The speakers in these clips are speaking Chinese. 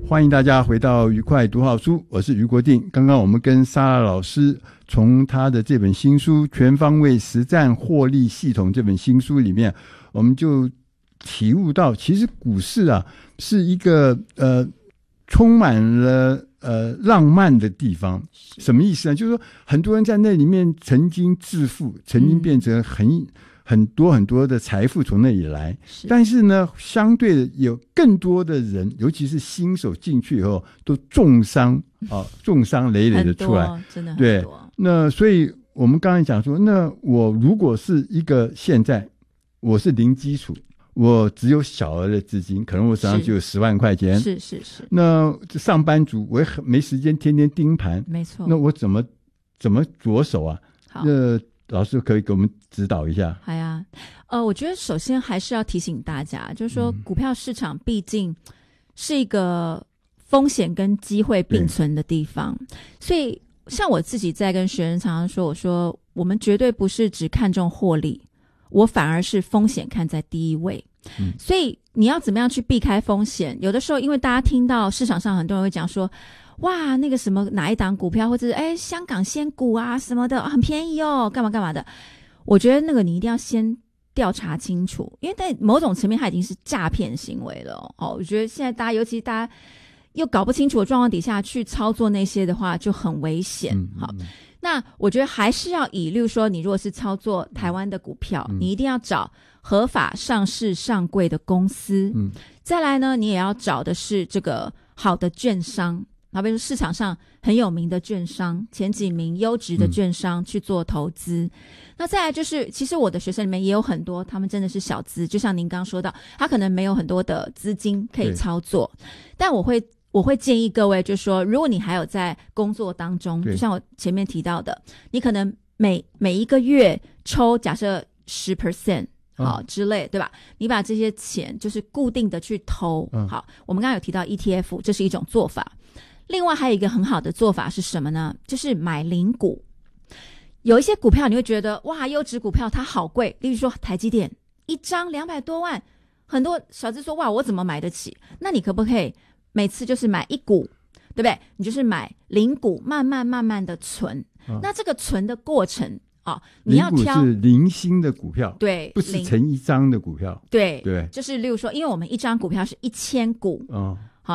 欢迎大家回到愉快读好书，我是余国定。刚刚我们跟莎拉老师从他的这本新书《全方位实战获利系统》这本新书里面，我们就体悟到，其实股市啊是一个充满了浪漫的地方。什么意思呢？就是说很多人在那里面曾经致富，曾经变成很多很多的财富从那里来，但是呢，相对的有更多的人，尤其是新手进去以后，都重伤累累的出来， 真的很多。 对，那所以我们刚才讲说，那我如果是一个现在我是零基础，我只有小额的资金，可能我手上只有10万块钱， 是。 那上班族我也没时间天天盯盘， 没错。 那我怎么着手啊？ 好， 那老师可以给我们指导一下。 好呀，我觉得首先还是要提醒大家，就是说股票市场毕竟是一个风险跟机会并存的地方，所以像我自己在跟学生常常说，我说我们绝对不是只看重获利，我反而是风险看在第一位。所以你要怎么样去避开风险？有的时候因为大家听到市场上很多人会讲说，哇，那个什么哪一档股票，或者是香港仙股啊什么的，很便宜哦，干嘛的。我觉得那个你一定要先调查清楚，因为在某种层面它已经是诈骗行为了哦。我觉得现在大家，尤其大家又搞不清楚的状况底下去操作那些的话，就很危险。好，那我觉得还是要以，例如说你如果是操作台湾的股票，你一定要找合法上市上柜的公司。再来呢，你也要找的是这个好的券商，比如说市场上很有名的券商，前几名优质的券商去做投资。那再来就是，其实我的学生里面也有很多，他们真的是小资，就像您刚刚说到，他可能没有很多的资金可以操作，但我会建议各位，就是说，如果你还有在工作当中，就像我前面提到的，你可能每一个月抽假设10%。好之类，对吧？你把这些钱就是固定的去投。好，我们刚刚有提到 ETF， 这是一种做法。另外还有一个很好的做法是什么呢？就是买零股。有一些股票你会觉得哇，优质股票它好贵，例如说台积电一张200多万，很多小资说哇，我怎么买得起？那你可不可以每次就是买一股，对不对？你就是买零股，慢慢的存。那这个存的过程你要挑零股是零星的股票， 对， 不是成一张的股票， 对，就是例如说，因为我们一张股票是1000股，好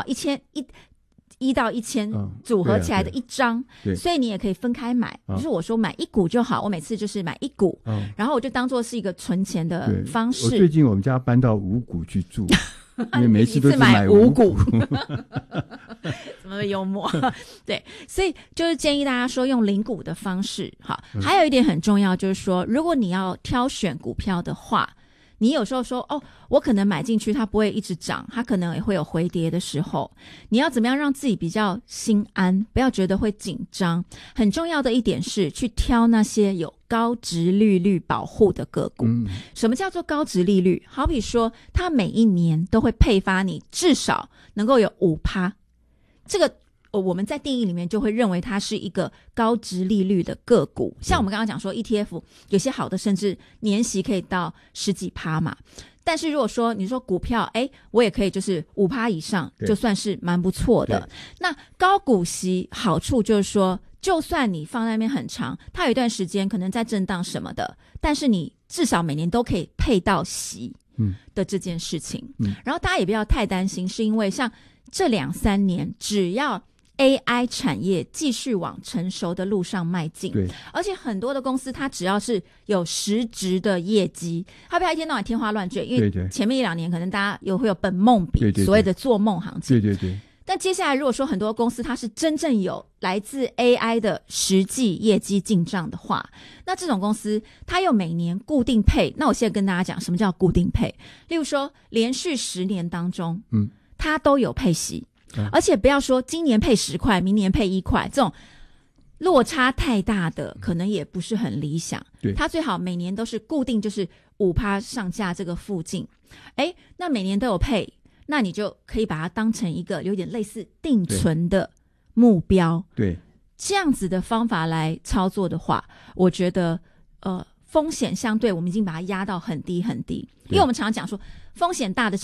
，1到1000组合起来的一张，所以你也可以分开买，就是我说买一股就好，我每次就是买一股，然后我就当做是一个存钱的方式。 最近我们家搬到5股去住，因为每次都是买 5股。怎么幽默？对，所以就是建议大家说用零股的方式。好，还有一点很重要，就是说，如果你要挑选股票的话，你有时候说我可能买进去它不会一直涨，它可能也会有回跌的时候，你要怎么样让自己比较心安，不要觉得会紧张。很重要的一点是去挑那些有高殖利率保护的个股。什么叫做高殖利率？好比说它每一年都会配发你至少能够有 5%， 这个我们在定义里面就会认为它是一个高殖利率的个股。像我们刚刚讲说 ETF 有些好的甚至年息可以到10几%嘛，但是如果说你说股票我也可以就是5%以上，就算是蛮不错的。那高股息好处就是说，就算你放在那边很长，它有一段时间可能在震荡什么的，但是你至少每年都可以配到息的这件事情。然后大家也不要太担心，是因为像这2-3年只要AI 产业继续往成熟的路上迈进，而且很多的公司它只要是有实质的业绩，它不要一天到晚天花乱坠，因为前面1-2年可能大家会有本梦比，所谓的做梦行情。但接下来如果说很多公司它是真正有来自 AI 的实际业绩进账的话，那这种公司它又每年固定配。那我现在跟大家讲什么叫固定配，例如说连续10年当中它都有配息，而且不要说今年配10块，明年配1块，这种落差太大的可能也不是很理想。它最好每年都是固定，就是 5% 上下这个附近。那每年都有配，那你就可以把它当成一个有点类似定存的目标。这样子的方法来操作的话，我觉得风险相对我们已经把它压到很低很低。因为我们常常讲说风险大的